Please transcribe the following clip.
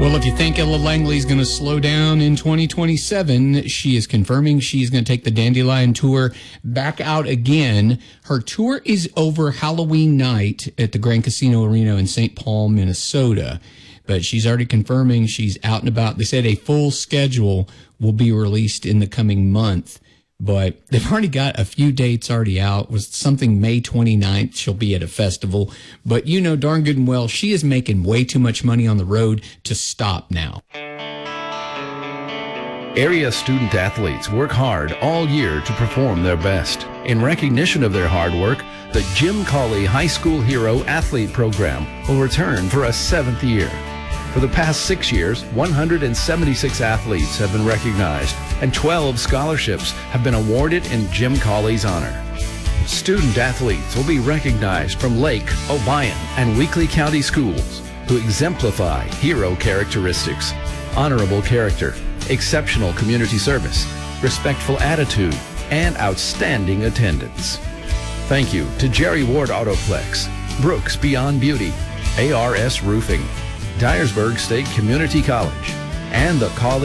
Well, if you think Ella Langley is going to slow down in 2027, she is confirming she's going to take the Dandelion Tour back out again. Her tour is over Halloween night at the Grand Casino Arena in St. Paul, Minnesota. But she's already confirming she's out and about. They said a full schedule will be released in the coming month. But they've already got a few dates already out. It was something May 29th. She'll be at a festival. But you know darn good and well, she is making way too much money on the road to stop now. Area student athletes work hard all year to perform their best. In recognition of their hard work, the Jim Cawley High School Hero Athlete Program will return for a 7th year. For the past 6 years, 176 athletes have been recognized, and 12 scholarships have been awarded in Jim Cawley's honor. Student athletes will be recognized from Lake, Obion, and Weakley County schools who exemplify hero characteristics, honorable character, exceptional community service, respectful attitude, and outstanding attendance. Thank you to Jerry Ward Autoplex, Brooks Beyond Beauty, ARS Roofing, Dyersburg State Community College, and the Cawley